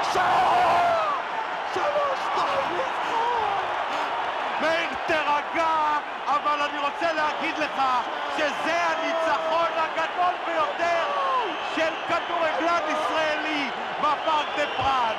שער! 3-2 ניצחון! מאיר תרגע, אבל אני רוצה להגיד לך שזה הניצחון הגדול ביותר